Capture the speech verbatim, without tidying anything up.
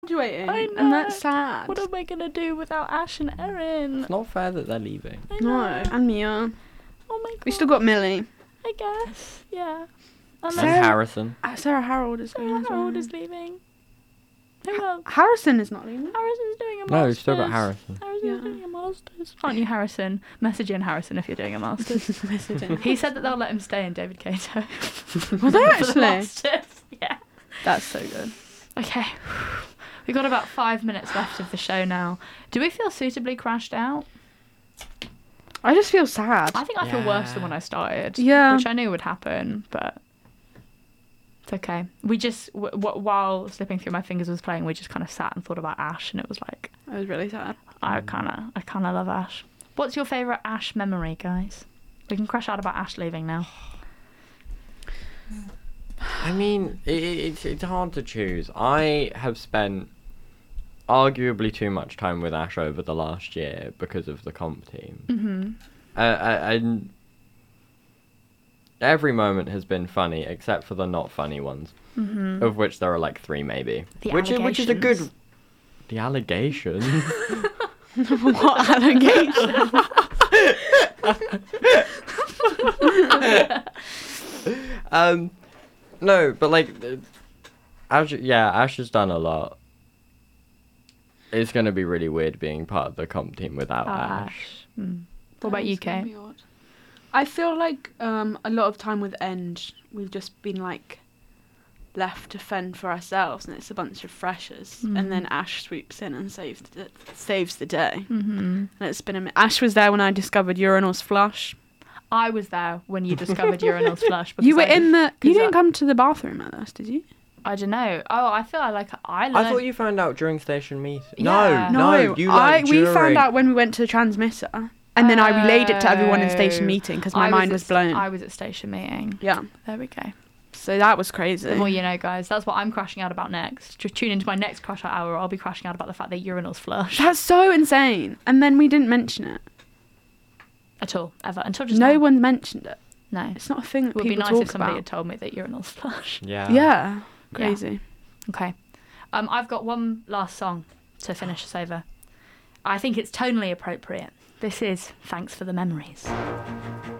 graduating, I know. and that's sad. What am I gonna do without Ash and Erin? It's not fair that they're leaving. I No, know. and Mia. Oh my god. We still got Millie. I guess. Yeah. And And Sarah- Harrison. Uh, Sarah Harold is going Sarah as well. Harold is leaving. Who else? Harrison is not leaving. Harrison's doing a master's. No, we've still got Harrison. Harrison's Yeah. doing a master's. Aren't you, Harrison? Message in Harrison if you're doing a master's. Messaging. He said that they'll let him stay in David Cato. Was they For the actually? masters. Yeah. That's so good. Okay. We've got about five minutes left of the show now. Do we feel suitably crashed out? I just feel sad. I think I feel worse than Yeah. when I started. Yeah. Which I knew would happen, but it's okay. We just, w- w- while Slipping Through My Fingers was playing, we just kind of sat and thought about Ash, and it was like, I was really sad. I kind of, I kind of love Ash. What's your favourite Ash memory, guys? We can crash out about Ash leaving now. I mean, it, it, it's it's hard to choose. I have spent arguably too much time with Ash over the last year because of the comp team. Mm-hmm. Uh, uh, and every moment has been funny, except for the not funny ones, Mm-hmm. of which there are like three maybe. The which is which is a good. allegations. The allegation. What allegation? um, no, but like, uh, Ash, yeah, Ash has done a lot. It's gonna be really weird being part of the comp team without Ash. Ash. Mm. What about you, Kate? I feel like um, a lot of time with Eng, we've just been like left to fend for ourselves, and it's a bunch of freshers, Mm. and then Ash swoops in and saves the, saves the day. Mm-hmm. And it's been a mi- Ash was there when I discovered urinals flush. I was there when you discovered urinals flush. You were because I- in the. You 'cause didn't I- come to the bathroom with us, did you? I don't know. Oh, I feel like I learned. I thought you found out during station meeting. Yeah. No, no, you I learnt we found during. out when we went to the transmitter, and then I relayed it to everyone in station Oh. meeting because my I mind at was st- blown. I was at station meeting. Yeah, There we go. so that was crazy. The more you know, guys. That's what I'm crashing out about next. Just tune into my next crash out hour. I'll be crashing out about the fact that urinals flush. That's so insane. And then we didn't mention it. At all, ever. Until just No now. one mentioned it. No. It's not a thing that It would be people nice talk if somebody about. had told me that urinals flush. Yeah. Yeah, crazy. Okay. Um, I've got one last song to finish us over. I think it's tonally appropriate. This is Thanks for the Memories.